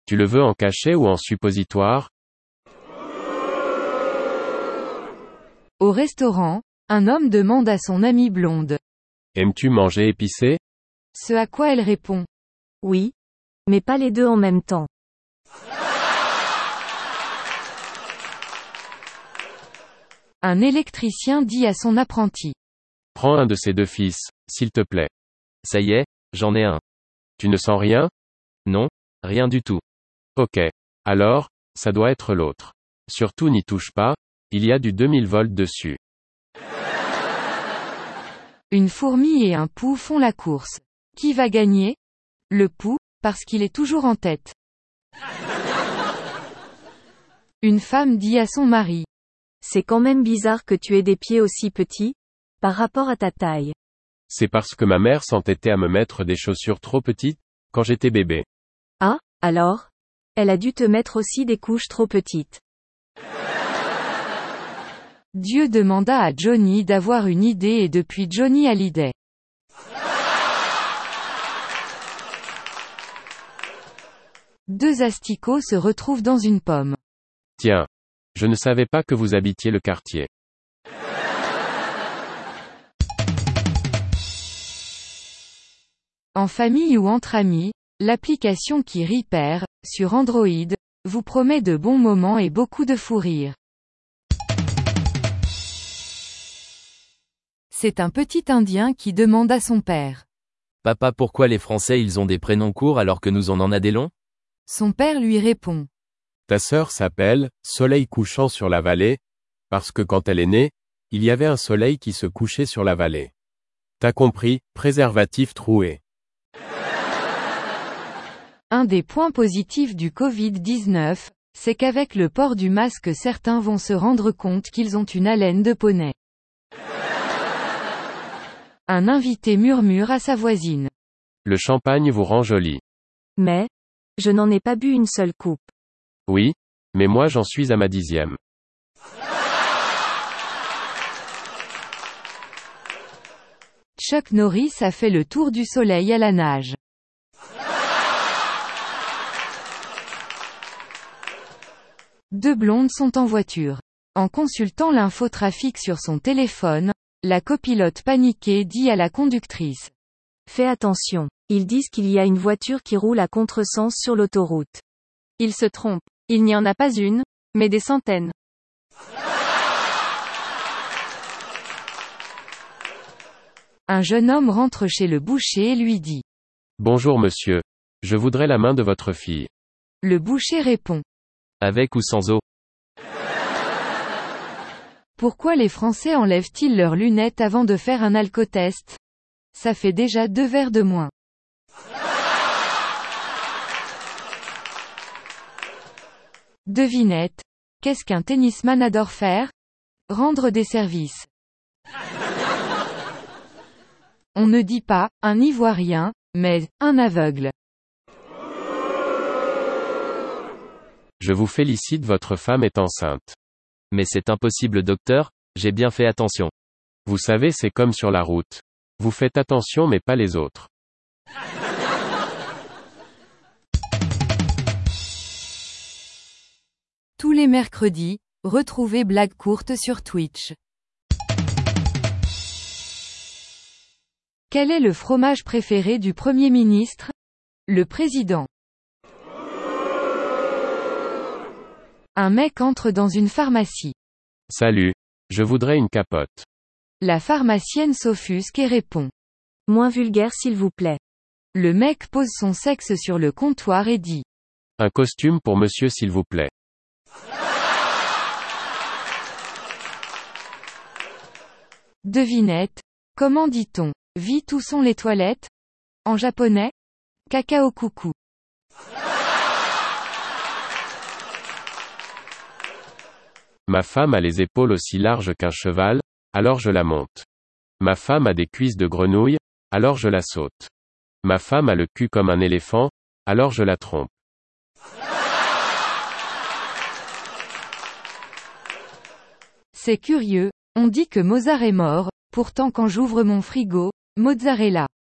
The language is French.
Tu le veux en cachet ou en suppositoire? Au restaurant, un homme demande à son amie blonde. Aimes-tu manger épicé? Ce à quoi elle répond. Oui. Mais pas les deux en même temps. Un électricien dit à son apprenti. Prends un de ces deux fils, s'il te plaît. Ça y est, j'en ai un. Tu ne sens rien? Non, rien du tout. Ok. Alors, ça doit être l'autre. Surtout n'y touche pas, il y a du 2000 volts dessus. Une fourmi et un pou font la course. Qui va gagner? Le pou, parce qu'il est toujours en tête. Une femme dit à son mari. C'est quand même bizarre que tu aies des pieds aussi petits, par rapport à ta taille. C'est parce que ma mère s'entêtait à me mettre des chaussures trop petites, quand j'étais bébé. Ah, alors? Elle a dû te mettre aussi des couches trop petites. Dieu demanda à Johnny d'avoir une idée et depuis Johnny a l'idée. Deux asticots se retrouvent dans une pomme. Tiens. Je ne savais pas que vous habitiez le quartier. En famille ou entre amis, l'application qui Repair, sur Android, vous promet de bons moments et beaucoup de fou rire. C'est un petit Indien qui demande à son père. Papa, pourquoi les Français ils ont des prénoms courts alors que nous on en a des longs? Son père lui répond. Ta sœur s'appelle Soleil couchant sur la vallée, parce que quand elle est née, il y avait un soleil qui se couchait sur la vallée. T'as compris, préservatif troué. Un des points positifs du Covid-19, c'est qu'avec le port du masque certains vont se rendre compte qu'ils ont une haleine de poney. Un invité murmure à sa voisine. Le champagne vous rend jolie. Mais, je n'en ai pas bu une seule coupe. Oui, mais moi j'en suis à ma 10e. Chuck Norris a fait le tour du soleil à la nage. Deux blondes sont en voiture. En consultant l'infotrafic sur son téléphone, la copilote paniquée dit à la conductrice. Fais attention, ils disent qu'il y a une voiture qui roule à contresens sur l'autoroute. Ils se trompent. Il n'y en a pas une, mais des centaines. Un jeune homme rentre chez le boucher et lui dit. Bonjour monsieur. Je voudrais la main de votre fille. Le boucher répond. Avec ou sans eau? Pourquoi les Français enlèvent-ils leurs lunettes avant de faire un alcotest? Ça fait déjà 2 verres de moins. Devinette. Qu'est-ce qu'un tennisman adore faire? Rendre des services. On ne dit pas, un Ivoirien, mais, un aveugle. Je vous félicite, votre femme est enceinte. Mais c'est impossible docteur, j'ai bien fait attention. Vous savez, c'est comme sur la route. Vous faites attention mais pas les autres. Tous les mercredis, retrouvez Blague courte sur Twitch. Quel est le fromage préféré du Premier ministre? Le président. Un mec entre dans une pharmacie. Salut. Je voudrais une capote. La pharmacienne s'offusque et répond. Moins vulgaire s'il vous plaît. Le mec pose son sexe sur le comptoir et dit. Un costume pour monsieur s'il vous plaît. Devinette. Comment dit-on? Vite où sont les toilettes? En japonais? Cacao coucou. Ma femme a les épaules aussi larges qu'un cheval, alors je la monte. Ma femme a des cuisses de grenouille, alors je la saute. Ma femme a le cul comme un éléphant, alors je la trompe. C'est curieux, on dit que Mozart est mort, pourtant quand j'ouvre mon frigo, mozzarella.